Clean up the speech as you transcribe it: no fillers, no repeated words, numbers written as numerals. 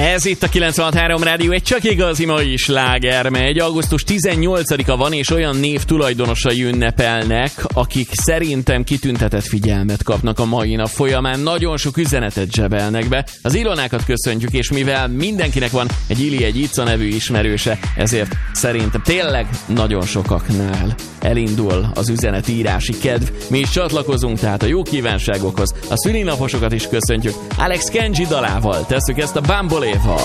Ez itt a 96.3 Rádió, egy csak igazi mai sláger megy. Augusztus 18-a van, és olyan név tulajdonosai ünnepelnek, akik szerintem kitüntetett figyelmet kapnak a mai nap folyamán. Nagyon sok üzenetet zsebelnek be. Az Ilonákat köszöntjük, és mivel mindenkinek van egy Ili, egy Ica nevű ismerőse, ezért szerintem tényleg nagyon sokaknál elindul az üzenetírási kedv. Mi is csatlakozunk tehát a jó kívánságokhoz. A szülinaposokat is köszöntjük. Alex Kenji dalával tesszük ezt a Bamboléval.